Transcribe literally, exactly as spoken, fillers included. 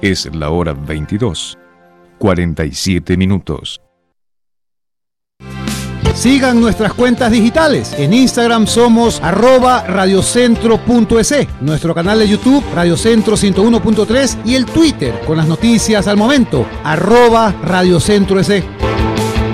Es la hora veintidós, cuarenta y siete minutos. Sigan nuestras cuentas digitales. En Instagram somos arroba radiocentro.es, nuestro canal de YouTube Radiocentro ciento uno punto tres y el Twitter con las noticias al momento arroba radiocentroes.